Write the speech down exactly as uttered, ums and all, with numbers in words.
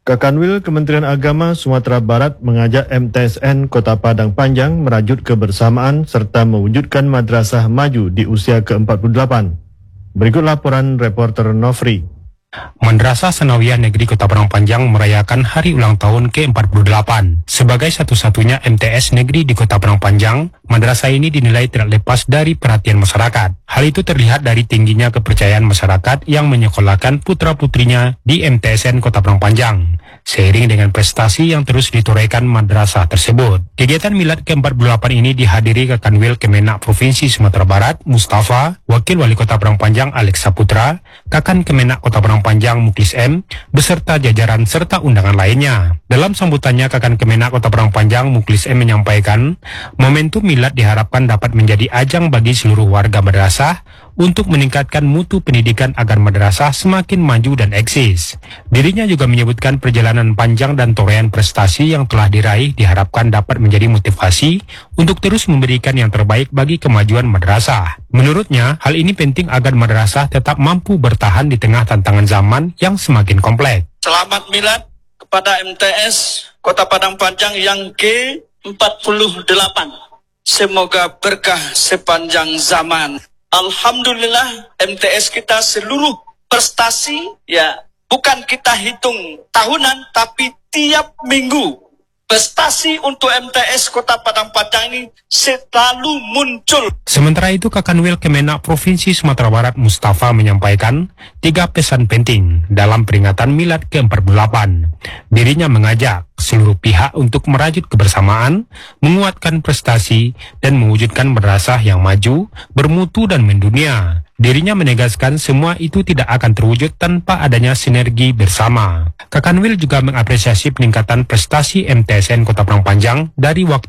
Kakanwil Kementerian Agama Sumatera Barat mengajak M T S N Kota Padang Panjang merajut kebersamaan serta mewujudkan madrasah maju di usia ke empat puluh delapan. Berikut laporan reporter Nofri. Madrasah Sanawiyah Negeri Kota Padang Panjang merayakan hari ulang tahun ke empat puluh delapan. Sebagai satu-satunya M T S negeri di Kota Padang Panjang, madrasah ini dinilai tidak lepas dari perhatian masyarakat. Hal itu terlihat dari tingginya kepercayaan masyarakat yang menyekolahkan putra-putrinya di M T S N Kota Padang Panjang. Seiring dengan prestasi yang terus ditorehkan madrasah tersebut, kegiatan milad ke empat puluh delapan ini dihadiri Kakanwil Kemenak Provinsi Sumatera Barat, Mustafa, Wakil Wali Kota Padang Panjang Alex Saputra, Kakan Kemenak Kota Padang Panjang Muklis M, beserta jajaran serta undangan lainnya. Dalam sambutannya, Kakan Kemenak Kota Padang Panjang Muklis M menyampaikan, momentum milad diharapkan dapat menjadi ajang bagi seluruh warga madrasah untuk meningkatkan mutu pendidikan agar madrasah semakin maju dan eksis. Dirinya juga menyebutkan perjalanan panjang dan torehan prestasi yang telah diraih diharapkan dapat menjadi motivasi untuk terus memberikan yang terbaik bagi kemajuan madrasah. Menurutnya, hal ini penting agar madrasah tetap mampu bertahan di tengah tantangan zaman yang semakin kompleks. Selamat milad kepada M T S Kota Padang Panjang yang ke empat puluh delapan. Semoga berkah sepanjang zaman. Alhamdulillah M T S kita seluruh prestasi ya bukan kita hitung tahunan tapi tiap minggu prestasi untuk M T S Kota Padang Panjang ini selalu muncul. Sementara itu, Kakanwil Kemenak Provinsi Sumatera Barat Mustafa menyampaikan tiga pesan penting dalam peringatan milad ke empat puluh delapan. Dirinya mengajak seluruh pihak untuk merajut kebersamaan, menguatkan prestasi, dan mewujudkan madrasah yang maju, bermutu dan mendunia. Dirinya menegaskan semua itu tidak akan terwujud tanpa adanya sinergi bersama. Kakanwil juga mengapresiasi peningkatan prestasi M T S N Kota Padang Panjang dari waktu